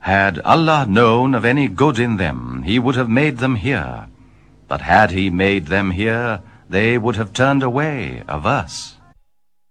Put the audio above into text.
Had Allah known of any good in them, He would have made them here. But had He made them here, they would have turned away of us.